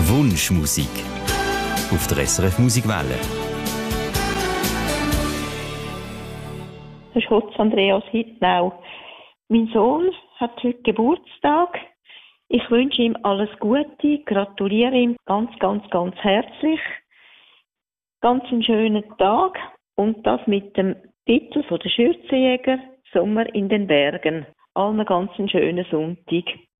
Wunschmusik auf der SRF Musikwelle. Das ist Hotz Andreas Hittnau. Mein Sohn hat heute Geburtstag. Ich wünsche ihm alles Gute, gratuliere ihm ganz, ganz, ganz herzlich. Ganz einen schönen Tag und das mit dem Titel von der Schürzenjäger «Sommer in den Bergen». Allen ganz einen schönen Sonntag.